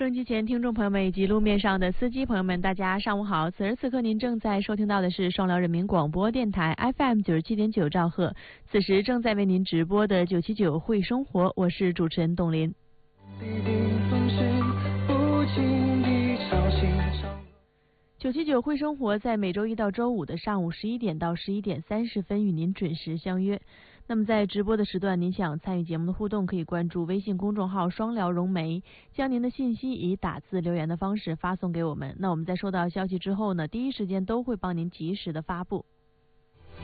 收音机前听众朋友们以及路面上的司机朋友们，大家上午好！此时此刻您正在收听到的是双辽人民广播电台 FM 97.9兆赫，此时正在为您直播的979会生活，我是主持人董林。979会生活在每周一到周五的上午11点到11点30分与您准时相约。那么在直播的时段，您想参与节目的互动，可以关注微信公众号双辽融媒，将您的信息以打字留言的方式发送给我们。那我们在收到消息之后呢，第一时间都会帮您及时的发布。